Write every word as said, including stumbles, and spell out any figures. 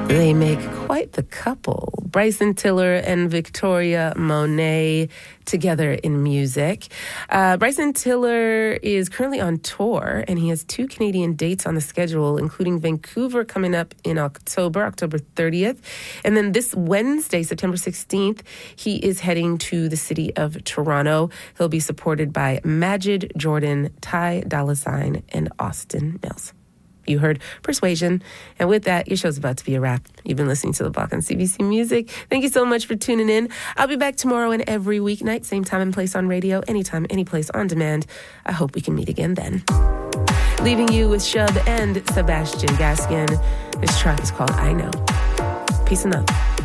They make quite the couple. Bryson Tiller and Victoria Monet together in music. Uh, Bryson Tiller is currently on tour, and he has two Canadian dates on the schedule, including Vancouver coming up in October, October thirtieth. And then this Wednesday, September sixteenth, he is heading to the city of Toronto. He'll be supported by Majid Jordan, Ty Dolla $ign, and Austin Mills. You heard Persuasion. And with that, your show's about to be a wrap. You've been listening to The Block on C B C Music. Thank you so much for tuning in. I'll be back tomorrow and every weeknight, same time and place on radio, anytime, any place on demand. I hope we can meet again then. Leaving you with Shub and Sebastian Gaskin. This track is called I Know. Peace and love.